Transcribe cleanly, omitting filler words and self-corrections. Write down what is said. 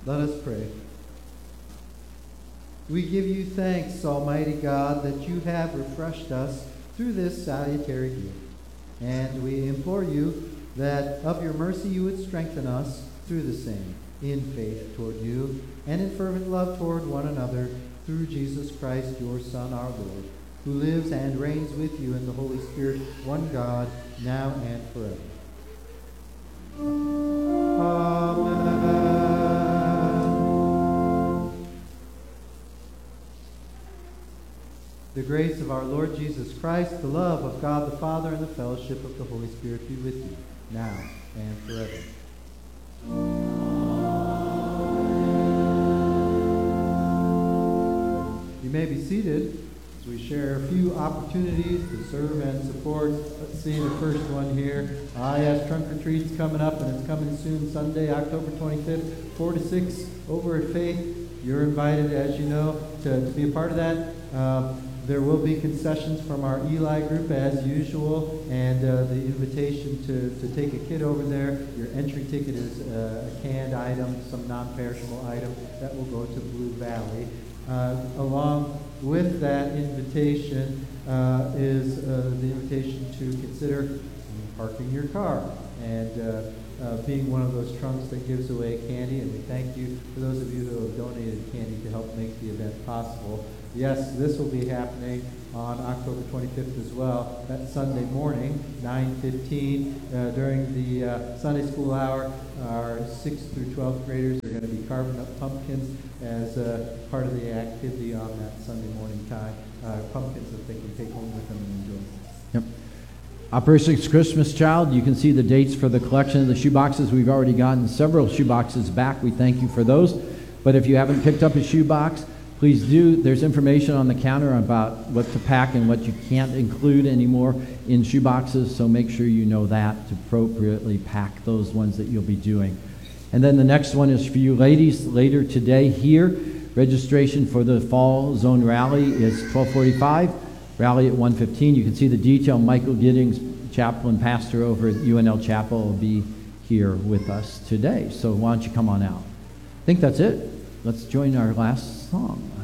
Let us pray. We give you thanks, Almighty God, that you have refreshed us through this salutary gift. And we implore you that of your mercy you would strengthen us through the same, in faith toward you, and in fervent love toward one another, through Jesus Christ, your Son, our Lord, who lives and reigns with you in the Holy Spirit, one God, now and forever. Amen. The grace of our Lord Jesus Christ, the love of God the Father, and the fellowship of the Holy Spirit be with you, now and forever. You may be seated as we share a few opportunities to serve and support. Let's see the first one here. Yes, Trunk or Treat's coming up, and it's coming soon, Sunday, October 25th, 4 to 6, over at Faith. You're invited, as you know, to be a part of that. There will be concessions from our Eli group as usual, and the invitation to take a kid over there. Your entry ticket is a canned item, some non-perishable item that will go to Blue Valley. Along with that invitation is the invitation to consider parking your car and being one of those trunks that gives away candy. And we thank you for those of you who have donated candy to help make the event possible. Yes, this will be happening on October 25th as well. That Sunday morning, 9:15, during the Sunday school hour. Our 6th through 12th graders are going to be carving up pumpkins as part of the activity on that Sunday morning time. Pumpkins that they can take home with them and enjoy. Yep. Operation Christmas Child, you can see the dates for the collection of the shoe boxes. We've already gotten several shoe boxes back. We thank you for those. But if you haven't picked up a shoe box, please do. There's information on the counter about what to pack and what you can't include anymore in shoe boxes, so make sure you know that to appropriately pack those ones that you'll be doing. And then the next one is for you ladies later today here. Registration for the Fall Zone Rally is 12:45, rally at 1:15. You can see the detail. Michael Giddings, chaplain pastor over at UNL Chapel, will be here with us today. So why don't you come on out? I think that's it. Let's join our last song.